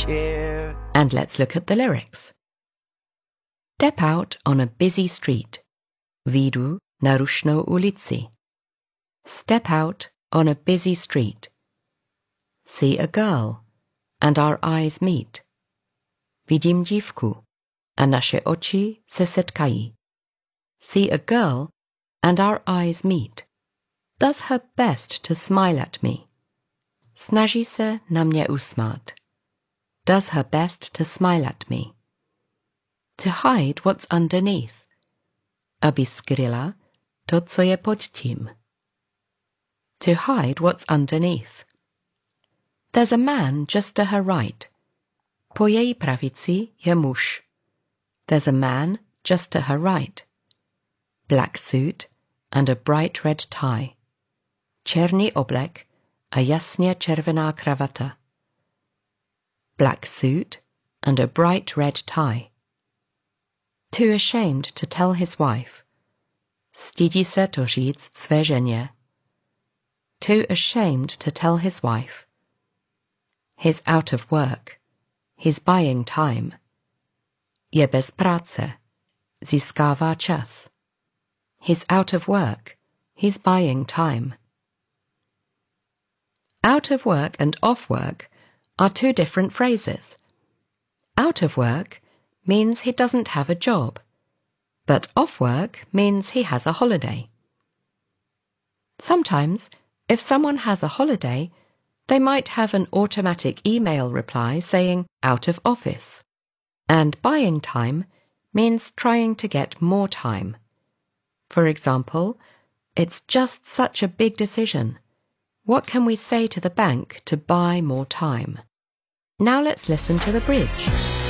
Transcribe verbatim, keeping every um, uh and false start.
care. And let's look at the lyrics. Step out on a busy street. Vyjdu na rušnou ulici. Step out on a busy street. See a girl, and our eyes meet. Vidím dívku, a naše oči se setkají. See a girl, and our eyes meet. Does her best to smile at me. Snaží se na mě usmát. Does her best to smile at me. To hide what's underneath. Aby skryla to, co je pod tím. To hide what's underneath. There's a man just to her right. Po její pravici je muž. There's a man just to her right. Black suit and a bright red tie. Černý oblek a jasně červená kravata. Black suit and a bright red tie. Too ashamed to tell his wife. Stydí se to říct své ženě. Too ashamed to tell his wife. He's out of work. He's buying time. Je bez práce. Získává čas. He's out of work. He's buying time. Out of work and off work are two different phrases. Out of work means he doesn't have a job, but off work means he has a holiday. Sometimes, if someone has a holiday, they might have an automatic email reply saying out of office. And buying time means trying to get more time. For example, it's just such a big decision. What can we say to the bank to buy more time? Now let's listen to the bridge.